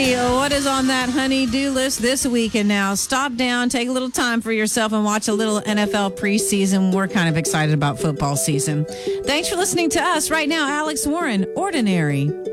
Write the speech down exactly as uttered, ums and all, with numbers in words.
What is on that honey-do list this week? And now stop down, take a little time for yourself and watch a little N F L preseason. We're kind of excited about football season. Thanks for listening to us. Right now, Alex Warren, Ordinary.